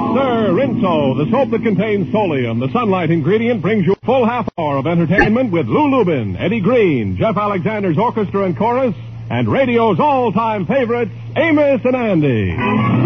Sir Rinso, the soap that contains solium, the sunlight ingredient, brings you a full half hour of entertainment with Lou Lubin, Eddie Green, Jeff Alexander's orchestra and chorus, and radio's all-time favorites, Amos and Andy.